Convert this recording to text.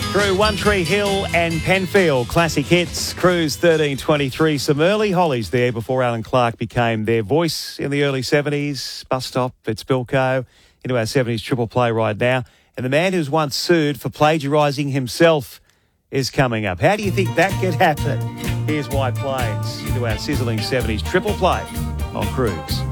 Through One Tree Hill and Penfield, classic hits, Cruise 1323. Some early Hollies there before Alan Clark became their voice in the early 70s. Bus Stop, it's Bilko, into our 70s triple play right now. And the man who's once sued for plagiarising himself is coming up. How do you think that could happen? Here's White Plains into our sizzling 70s triple play on Cruise.